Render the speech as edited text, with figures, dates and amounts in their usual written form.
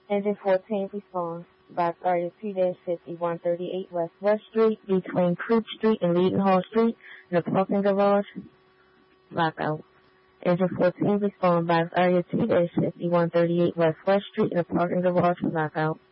Engine 14 responds. Box area 2-5138 West Street between Creek Street and Leadenhall Street in the parking garage. Lockout. Engine 14 responds. Box area 2-5138 West Street in the parking garage. Lockout.